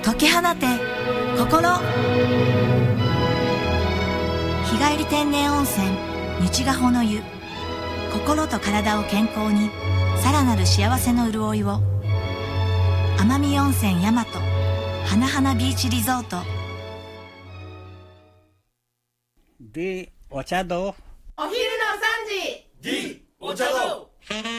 解き放て心。日帰り天然温泉日ヶ穂の湯。心と体を健康に、さらなる幸せの潤いを。奄美温泉大和花々ビーチリゾート。 で、お茶どう？ お昼の3時。 D お茶どう？